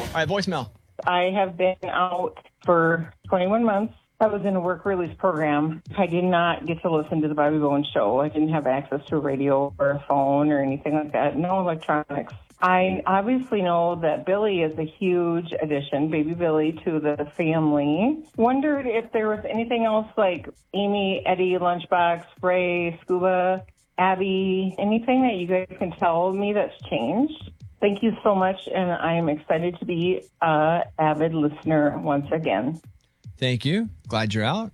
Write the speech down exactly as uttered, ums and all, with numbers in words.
right, voicemail. I have been out for twenty-one months. I was in a work release program. I did not get to listen to the Bobby Bones show. I didn't have access to a radio or a phone or anything like that. No electronics. I obviously know that Billy is a huge addition, baby Billy, to the family. Wondered if there was anything else like Amy, Eddie, Lunchbox, Ray, Scuba, Abby, anything that you guys can tell me that's changed. Thank you so much, and I am excited to be an avid listener once again. Thank you. Glad you're out.